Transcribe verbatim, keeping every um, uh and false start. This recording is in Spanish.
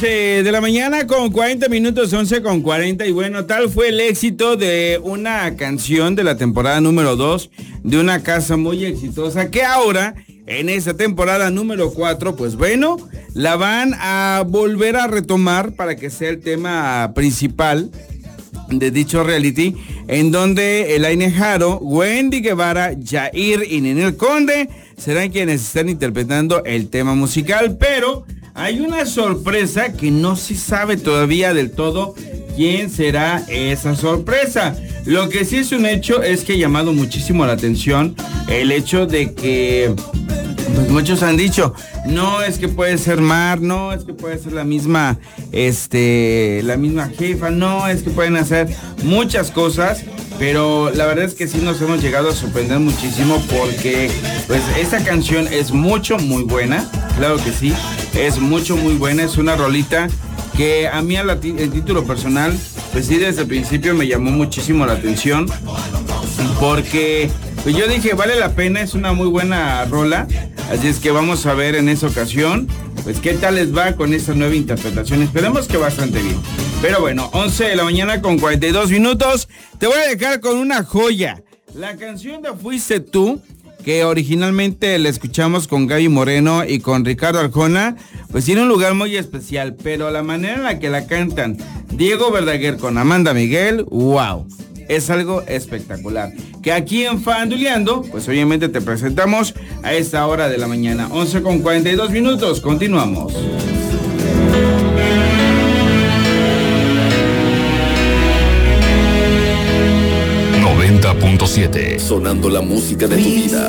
once de la mañana con cuarenta minutos, once con cuarenta. Y bueno, tal fue el éxito de una canción de la temporada número dos de una casa muy exitosa que ahora, en esta temporada número cuatro, pues bueno, la van a volver a retomar para que sea el tema principal de dicho reality, en donde Elaine Jaro, Wendy Guevara, Jair y Ninel Conde serán quienes están interpretando el tema musical, pero hay una sorpresa que no se sabe todavía del todo quién será esa sorpresa. Lo que sí es un hecho es que ha llamado muchísimo la atención el hecho de que pues muchos han dicho, no es que puede ser Mar, no es que puede ser la misma, este, la misma jefa, no es que pueden hacer muchas cosas, pero la verdad es que sí nos hemos llegado a sorprender muchísimo porque pues esta canción es mucho, muy buena, claro que sí, es mucho, muy buena, es una rolita que a mí el título personal, pues sí, desde el principio me llamó muchísimo la atención, porque pues yo dije, vale la pena, es una muy buena rola, así es que vamos a ver en esa ocasión, pues qué tal les va con esta nueva interpretación, esperemos que bastante bien. Pero bueno, once de la mañana con cuarenta y dos minutos, te voy a dejar con una joya, la canción de Fuiste Tú, que originalmente la escuchamos con Gaby Moreno y con Ricardo Arjona, pues tiene un lugar muy especial, pero la manera en la que la cantan Diego Verdaguer con Amanda Miguel, wow, es algo espectacular. Que aquí en Faranduleando, pues obviamente te presentamos a esta hora de la mañana, once con cuarenta y dos minutos, continuamos. noventa punto siete, sonando la música de tu vida.